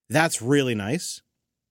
That's really nice.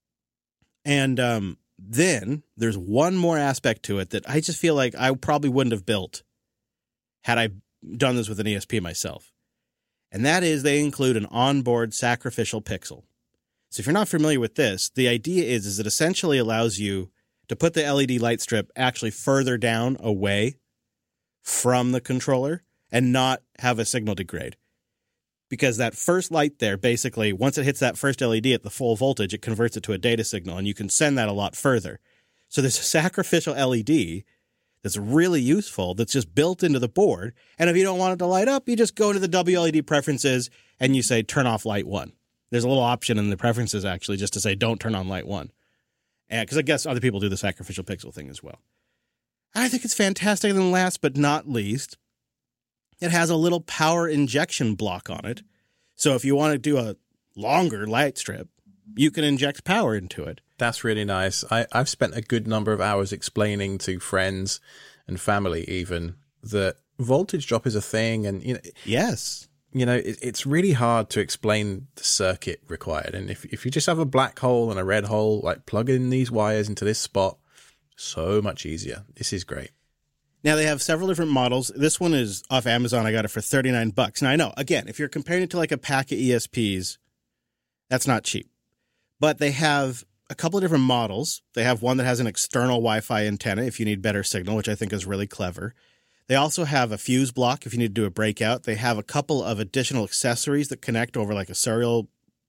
And then there's one more aspect to it that I just feel like I probably wouldn't have built had I done this with an ESP myself. And that is they include an onboard sacrificial pixel. So if you're not familiar with this, the idea is it essentially allows you to put the LED light strip actually further down away from the controller and not have a signal degrade. Because that first light there, basically, once it hits that first LED at the full voltage, it converts it to a data signal, and you can send that a lot further. So there's a sacrificial LED that's really useful that's just built into the board. And if you don't want it to light up, you just go to the WLED preferences and you say, turn off light 1. There's a little option in the preferences, actually, just to say, don't turn on light 1. Because I guess other people do the sacrificial pixel thing as well. I think it's fantastic. And last but not least, it has a little power injection block on it. So if you want to do a longer light strip, you can inject power into it. That's really nice. I've spent a good number of hours explaining to friends and family even that voltage drop is a thing. And, yes, it's really hard to explain the circuit required. And if you just have a black hole and a red hole, like plug in these wires into this spot, so much easier. This is great. Now, they have several different models. This one is off Amazon. I got it for $39. Now, I know, again, if you're comparing it to like a pack of ESPs, that's not cheap. But they have a couple of different models. They have one that has an external Wi-Fi antenna if you need better signal, which I think is really clever. They also have a fuse block if you need to do a breakout. They have a couple of additional accessories that connect over like a serial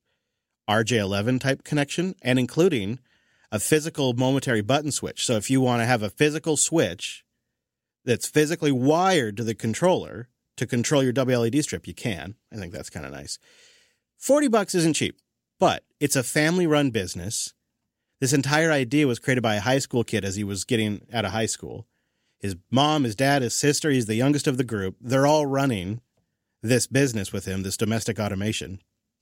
RJ11 type connection, and including a physical momentary button switch. So if you want to have a physical switch that's physically wired to the controller to control your WLED strip, you can. I think that's kind of nice. $40 isn't cheap, but it's a family-run business. This entire idea was created by a high school kid as he was getting out of high school. His mom, his dad, his sister, he's the youngest of the group. They're all running this business with him, this domestic automation.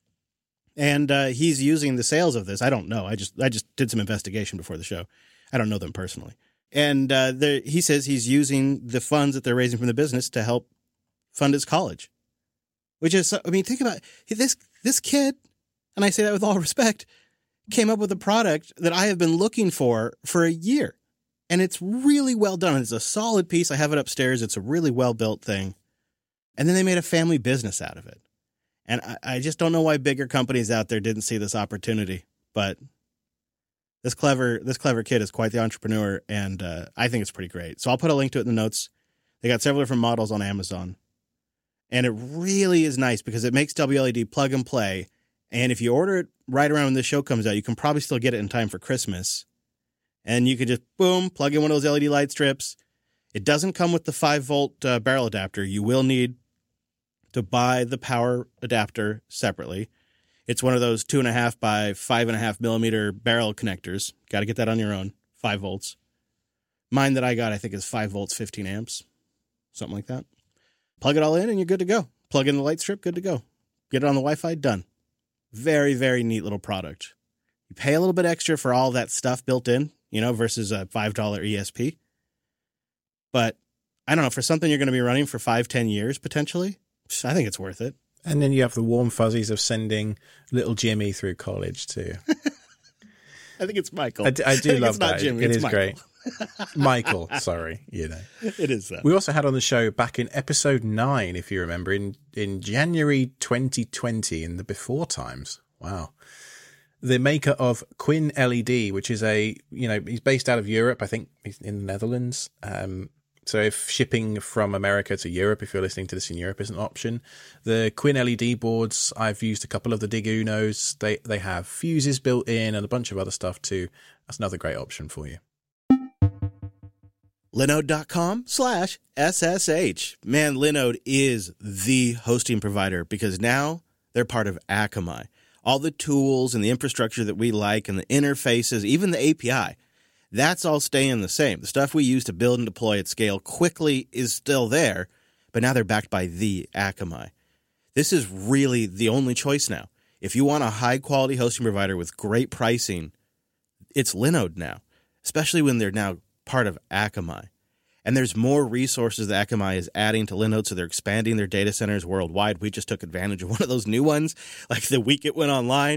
And he's using the sales of this. I don't know. I just did some investigation before the show. I don't know them personally. And he says he's using the funds that they're raising from the business to help fund his college. Which is, I mean, think about it. This kid, and I say that with all respect, came up with a product that I have been looking for a year. And it's really well done. It's a solid piece. I have it upstairs. It's a really well-built thing. And then they made a family business out of it. And I just don't know why bigger companies out there didn't see this opportunity. But this clever kid is quite the entrepreneur, and I think it's pretty great. So I'll put a link to it in the notes. They got several different models on Amazon. And it really is nice because it makes WLED plug and play. And if you order it right around when the show comes out, you can probably still get it in time for Christmas. And you could just, boom, plug in one of those LED light strips. It doesn't come with the 5-volt barrel adapter. You will need to buy the power adapter separately. It's one of those 2.5 by 5.5 millimeter barrel connectors. Got to get that on your own, 5 volts. Mine that I got, I think, is 5 volts, 15 amps, something like that. Plug it all in and you're good to go. Plug in the light strip, good to go. Get it on the Wi-Fi, done. Very, very neat little product. You pay a little bit extra for all that stuff built in, versus a $5 ESP. But I don't know, for something you're going to be running for 5-10 years potentially, I think it's worth it. And then you have the warm fuzzies of sending little Jimmy through college too. I think it's Michael. I do love it's that. Not Jimmy, it it's is Michael. Great. Michael, sorry, It is that. We also had on the show back in episode 9, if you remember, in January 2020, in the before times. Wow. The maker of Quinn LED, which is he's based out of Europe. I think he's in the Netherlands. So if shipping from America to Europe, if you're listening to this in Europe, is an option. The Quinn LED boards, I've used a couple of the Dig Unos. They have fuses built in and a bunch of other stuff too. That's another great option for you. Linode.com/SSH. Man, Linode is the hosting provider because now they're part of Akamai. All the tools and the infrastructure that we like and the interfaces, even the API, that's all staying the same. The stuff we use to build and deploy at scale quickly is still there, but now they're backed by the Akamai. This is really the only choice now. If you want a high-quality hosting provider with great pricing, it's Linode now, especially when they're now part of Akamai. And there's more resources that Akamai is adding to Linode, so they're expanding their data centers worldwide. We just took advantage of one of those new ones, like the week it went online.